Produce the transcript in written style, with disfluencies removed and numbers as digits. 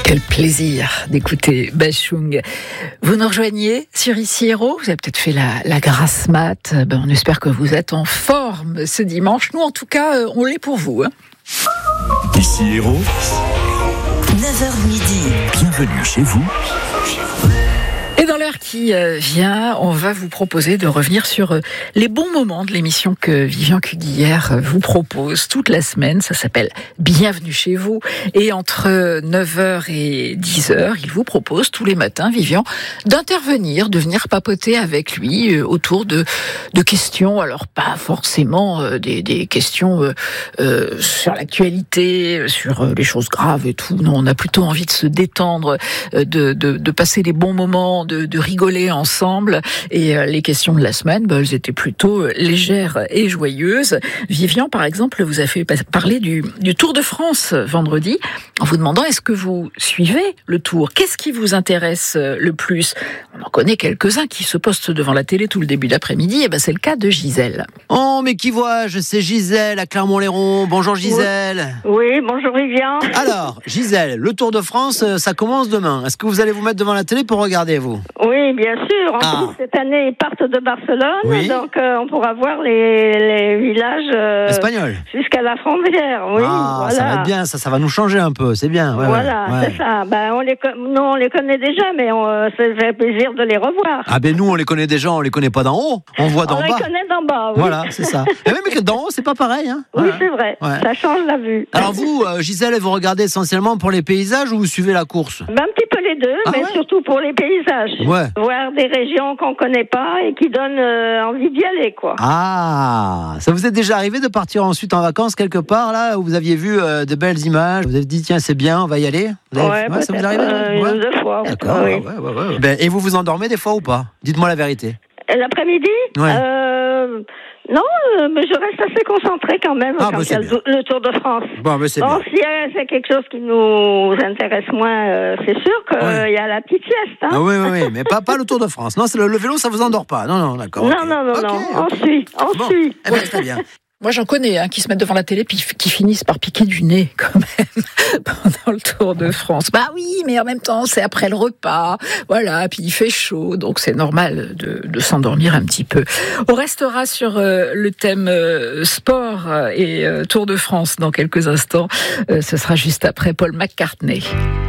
Quel plaisir d'écouter Bashung. Vous nous rejoignez sur Ici Héros. Vous avez peut-être fait la grasse mat. On espère que vous êtes en forme ce dimanche. Nous, en tout cas, on l'est pour vous. Ici Héros, 9h midi. Bienvenue chez vous. Et dans l'heure qui vient, on va vous proposer de revenir sur les bons moments de l'émission que Vivian Cuguière vous propose toute la semaine. Ça s'appelle Bienvenue chez vous. Et entre 9h et 10h, il vous propose tous les matins, Vivian, d'intervenir, de venir papoter avec lui autour de questions. Alors pas forcément des questions sur l'actualité, sur les choses graves et tout. Non, on a plutôt envie de se détendre, de passer des bons moments, de rigoler ensemble. Et les questions de la semaine, elles étaient plutôt légères et joyeuses. Vivian, par exemple, vous a fait parler du Tour de France vendredi, en vous demandant est-ce que vous suivez le Tour ? Qu'est-ce qui vous intéresse le plus ? On en connaît quelques-uns qui se postent devant la télé tout le début d'après-midi. Et c'est le cas de Gisèle. Oh, mais qui vois-je ? C'est Gisèle à Clermont-Lérault. Bonjour Gisèle. Oui, bonjour Vivian. Alors, Gisèle, le Tour de France, ça commence demain. Est-ce que vous allez vous mettre devant la télé pour regarder, vous ? Oui, bien sûr. En plus, cette année, ils partent de Barcelone, oui. Donc on pourra voir les villages espagnols jusqu'à la frontière. Oui, voilà. Ça va être bien, ça va nous changer un peu, c'est bien. Ouais, voilà, ouais. C'est ça. Nous, on les connaît déjà, mais ça fait plaisir de les revoir. Ah ben nous, on les connaît déjà, on les connaît pas d'en haut, on voit d'en bas. On les connaît d'en bas, oui. Voilà, c'est ça. Et même que d'en haut, c'est pas pareil. Hein. Oui, c'est vrai. Ouais. Ça change la vue. Alors vous, Gisèle, vous regardez essentiellement pour les paysages ou vous suivez la course ? Un petit peu les deux, mais surtout pour les paysages. Ouais. Voir des régions qu'on connaît pas et qui donnent envie d'y aller, quoi. Ah, ça vous est déjà arrivé de partir ensuite en vacances quelque part là où vous aviez vu de belles images, vous avez dit tiens c'est bien, on va y aller. Ça vous arrive une ou deux fois. D'accord. Oui. Ouais. Ben, et vous vous endormez des fois ou pas ? Dites-moi la vérité. L'après-midi ? Non, mais je reste assez concentrée quand même quand il y a le Tour de France. Bon, mais c'est bien. Si c'est quelque chose qui nous intéresse moins, c'est sûr qu'il y a la petite sieste. Hein. Ah, oui, mais pas le Tour de France. Non, le vélo, ça vous endort pas. Non, d'accord. Non, on suit. Eh bien, très bien. Moi, j'en connais qui se mettent devant la télé puis qui finissent par piquer du nez, quand même, pendant le Tour de France. Bah oui, mais en même temps, c'est après le repas. Voilà, puis il fait chaud, donc c'est normal de s'endormir un petit peu. On restera sur le thème sport et Tour de France dans quelques instants. Ce sera juste après Paul McCartney.